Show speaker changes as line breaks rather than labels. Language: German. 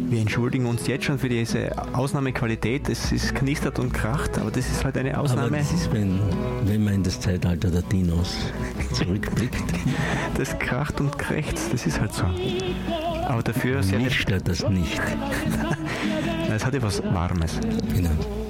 Wir entschuldigen uns jetzt schon für diese Ausnahmequalität. Es ist knistert und kracht, aber das ist halt eine Ausnahme.
Aber das ist, wenn man in das Zeitalter der Dinos zurückblickt.
Das kracht und krächzt, das ist halt so. Aber dafür sehr
Mich stört das nicht.
Es hat etwas Warmes.
Genau.